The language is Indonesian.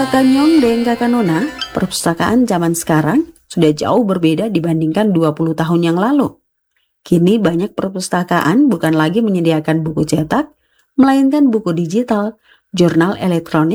Kanyong dan Kakak Nona, perpustakaan zaman sekarang sudah jauh berbeda dibandingkan 20 tahun yang lalu. Kini banyak perpustakaan bukan lagi menyediakan buku cetak, melainkan buku digital, jurnal elektronik,